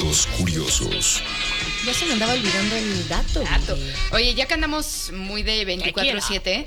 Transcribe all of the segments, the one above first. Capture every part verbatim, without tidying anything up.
Datos curiosos. Ya se me andaba olvidando el dato. dato. Oye, ya que andamos muy de veinticuatro siete,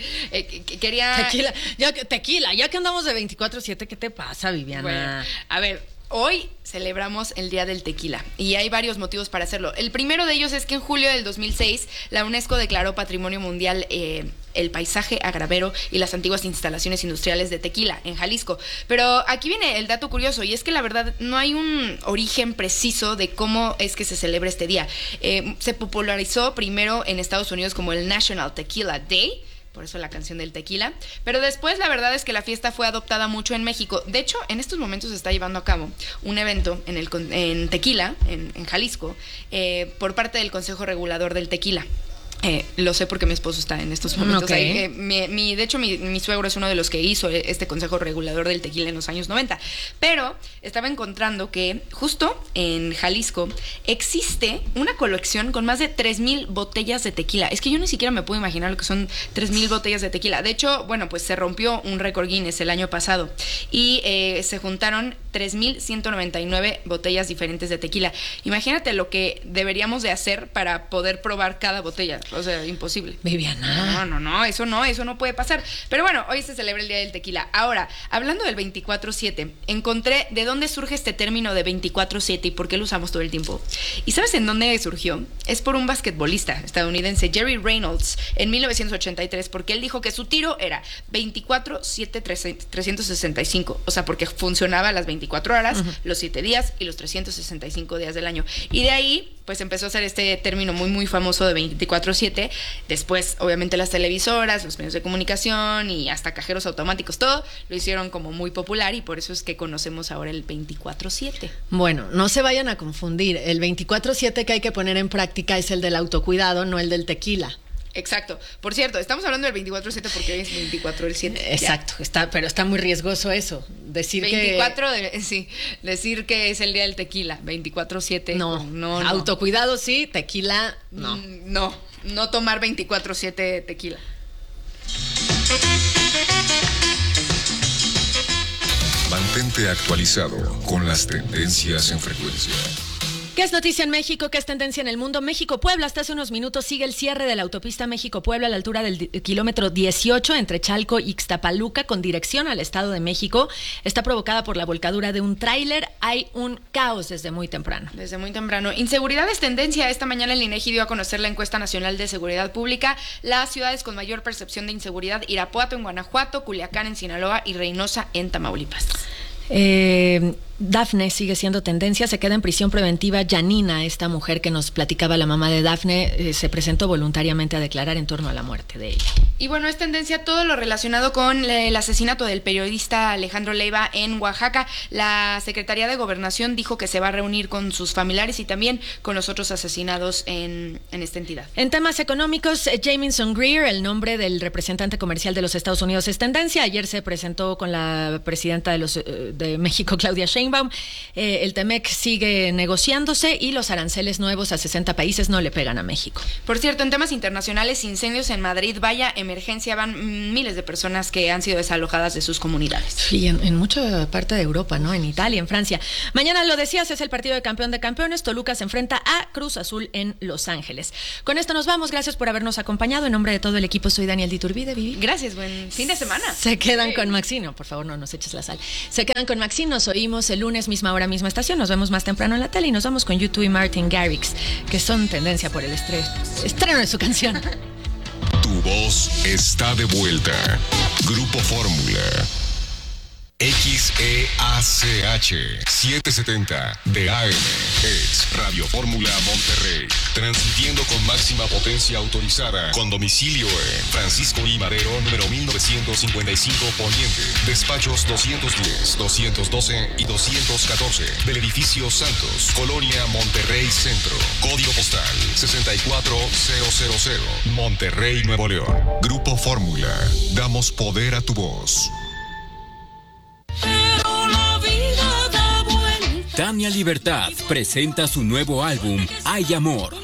eh, quería... Tequila, ya, tequila, ya que andamos de veinticuatro siete, ¿qué te pasa, Viviana? Bueno, a ver, hoy celebramos el Día del Tequila y hay varios motivos para hacerlo. El primero de ellos es que en julio del dos mil seis la UNESCO declaró Patrimonio Mundial eh, el paisaje agravero y las antiguas instalaciones industriales de Tequila en Jalisco. Pero aquí viene el dato curioso y es que la verdad no hay un origen preciso de cómo es que se celebra este día. Eh, se popularizó primero en Estados Unidos como el National Tequila Day, por eso la canción del tequila, pero después la verdad es que la fiesta fue adoptada mucho en México. De hecho, en estos momentos se está llevando a cabo un evento en, el, en Tequila, en, en Jalisco, eh, por parte del Consejo Regulador del Tequila. Eh, lo sé porque mi esposo está en estos momentos okay. ahí. Eh, mi, mi, de hecho, mi, mi suegro es uno de los que hizo este Consejo Regulador del Tequila en los años noventa. Pero estaba encontrando que justo en Jalisco existe una colección con más de tres mil botellas de tequila. Es que yo ni siquiera me puedo imaginar lo que son tres mil botellas de tequila. De hecho, bueno, pues se rompió un récord Guinness el año pasado y eh, se juntaron tres mil ciento noventa y nueve botellas diferentes de tequila. Imagínate lo que deberíamos de hacer para poder probar cada botella. O sea, imposible. Viviana. No, no, no, eso no, eso no puede pasar. Pero bueno, hoy se celebra el Día del Tequila. Ahora, hablando del veinticuatro siete, encontré de dónde surge este término de veinticuatro siete y por qué lo usamos todo el tiempo. ¿Y sabes en dónde surgió? Es por un basquetbolista estadounidense, Jerry Reynolds, en mil novecientos ochenta y tres, porque él dijo que su tiro era veinticuatro siete trescientos sesenta y cinco. O sea, porque funcionaba las veinticuatro horas, uh-huh. los siete días y los trescientos sesenta y cinco días del año. Y de ahí, pues empezó a ser este término muy, muy famoso de veinticuatro siete. Después, obviamente, las televisoras, los medios de comunicación y hasta cajeros automáticos, todo lo hicieron como muy popular y por eso es que conocemos ahora el veinticuatro siete. Bueno, no se vayan a confundir. El veinticuatro siete que hay que poner en práctica es el del autocuidado, no el del tequila. Exacto. Por cierto, estamos hablando del veinticuatro siete porque hoy es veinticuatro el siete. Exacto, está, pero está muy riesgoso eso. Decir veinticuatro que... de, sí, decir que es el día del tequila, veinticuatro siete. No, no, no. Autocuidado sí, tequila no. Mm, no, no tomar veinticuatro siete tequila. Mantente actualizado con las tendencias en frecuencia. ¿Qué es noticia en México? ¿Qué es tendencia en el mundo? México-Puebla, hasta hace unos minutos sigue el cierre de la autopista México-Puebla a la altura del kilómetro dieciocho entre Chalco y Ixtapaluca con dirección al Estado de México. Está provocada por la volcadura de un tráiler. Hay un caos desde muy temprano. Desde muy temprano. Inseguridad es tendencia. Esta mañana el INEGI dio a conocer la encuesta nacional de seguridad pública. Las ciudades con mayor percepción de inseguridad: Irapuato en Guanajuato, Culiacán en Sinaloa y Reynosa en Tamaulipas. Eh, Dafne sigue siendo tendencia, se queda en prisión preventiva. Yanina, esta mujer que nos platicaba la mamá de Dafne, eh, se presentó voluntariamente a declarar en torno a la muerte de ella. Y bueno, es tendencia todo lo relacionado con el asesinato del periodista Alejandro Leiva en Oaxaca. La Secretaría de Gobernación dijo que se va a reunir con sus familiares y también con los otros asesinados en, en esta entidad. En temas económicos, Jamieson Greer, el nombre del representante comercial de los Estados Unidos, es tendencia. Ayer se presentó con la presidenta de, los, de México, Claudia Sheinbaum. Eh, el Temec sigue negociándose y los aranceles nuevos a sesenta países no le pegan a México. Por cierto, en temas internacionales, incendios en Madrid, vaya emergencia, van miles de personas que han sido desalojadas de sus comunidades. Sí, en, en mucha parte de Europa, ¿no? En Italia, en Francia. Mañana, lo decías, es el partido de campeón de campeones. Toluca se enfrenta a Cruz Azul en Los Ángeles. Con esto nos vamos. Gracias por habernos acompañado. En nombre de todo el equipo, soy Daniel Diturbide. Vivi. Gracias, buen fin de semana. Se quedan sí. con Maxino. Por favor, no nos eches la sal. Se quedan con Maxino. Nos oímos el lunes, misma hora, misma estación. Nos vemos más temprano en la tele y nos vamos con U dos y Martin Garrix, que son tendencia por el estrés, estreno de su canción. Tu voz está de vuelta. Grupo Fórmula. X E A C H setecientos setenta de A M es Radio Fórmula Monterrey, transmitiendo con máxima potencia autorizada, con domicilio en Francisco I. Madero, número mil novecientos cincuenta y cinco Poniente, despachos doscientos diez, doscientos doce y doscientos catorce, del edificio Santos, Colonia Monterrey Centro, código postal sesenta y cuatro mil, Monterrey, Nuevo León. Grupo Fórmula, damos poder a tu voz. Tania Libertad presenta su nuevo álbum Hay Amor.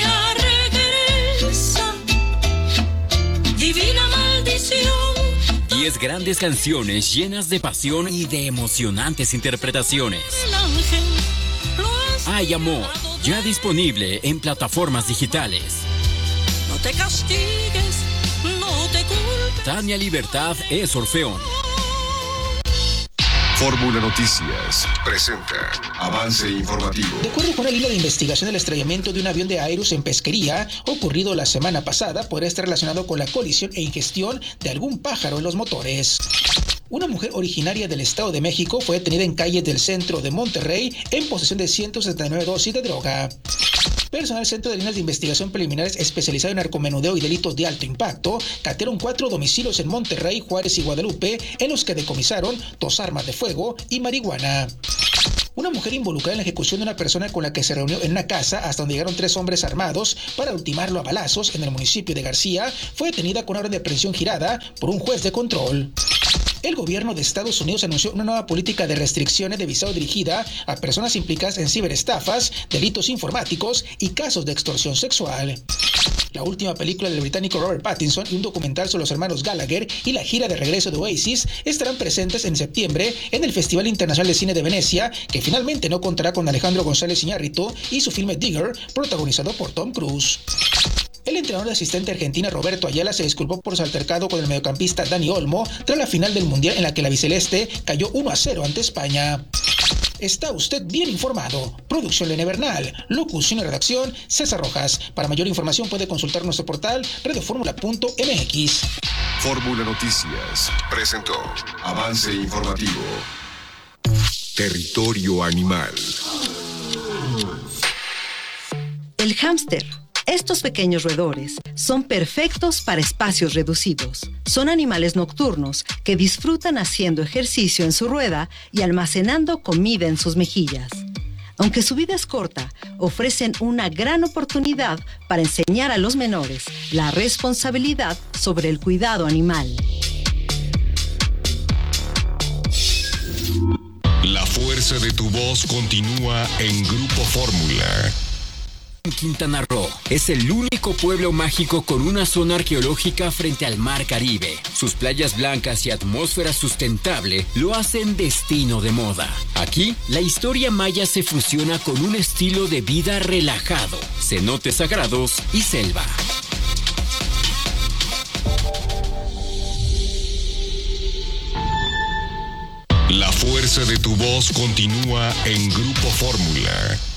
Divina maldición. Diez grandes canciones llenas de pasión y de emocionantes interpretaciones. Hay Amor, ya disponible en plataformas digitales. No te castigues, no te culpes. Tania Libertad es Orfeón. Fórmula Noticias presenta avance informativo. De acuerdo con el hilo de investigación, el estrellamiento de un avión de Aerus en Pesquería, ocurrido la semana pasada, podría estar relacionado con la colisión e ingestión de algún pájaro en los motores. Una mujer originaria del Estado de México fue detenida en calles del centro de Monterrey en posesión de ciento setenta y nueve dosis de droga. Personal del Centro de Líneas de Investigación Preliminares especializado en narcomenudeo y delitos de alto impacto catearon cuatro domicilios en Monterrey, Juárez y Guadalupe, en los que decomisaron dos armas de fuego y marihuana. Una mujer involucrada en la ejecución de una persona con la que se reunió en una casa hasta donde llegaron tres hombres armados para ultimarlo a balazos en el municipio de García fue detenida con orden de aprehensión girada por un juez de control. El gobierno de Estados Unidos anunció una nueva política de restricciones de visado dirigida a personas implicadas en ciberestafas, delitos informáticos y casos de extorsión sexual. La última película del británico Robert Pattinson y un documental sobre los hermanos Gallagher y la gira de regreso de Oasis estarán presentes en septiembre en el Festival Internacional de Cine de Venecia, que finalmente no contará con Alejandro González Iñárritu y su filme Digger, protagonizado por Tom Cruise. El entrenador de asistente argentina Roberto Ayala se disculpó por su altercado con el mediocampista Dani Olmo tras la final del Mundial en la que la albiceleste cayó uno a cero ante España. Está usted bien informado. Producción Lene Bernal. Locución y redacción César Rojas. Para mayor información puede consultar nuestro portal radioformula punto m x. Fórmula Noticias presentó avance informativo. Territorio animal. El hámster. Estos pequeños roedores son perfectos para espacios reducidos. Son animales nocturnos que disfrutan haciendo ejercicio en su rueda y almacenando comida en sus mejillas. Aunque su vida es corta, ofrecen una gran oportunidad para enseñar a los menores la responsabilidad sobre el cuidado animal. La fuerza de tu voz continúa en Grupo Fórmula. Quintana Roo es el único pueblo mágico con una zona arqueológica frente al Mar Caribe. Sus playas blancas y atmósfera sustentable lo hacen destino de moda. Aquí, la historia maya se fusiona con un estilo de vida relajado, cenotes sagrados y selva. La fuerza de tu voz continúa en Grupo Fórmula.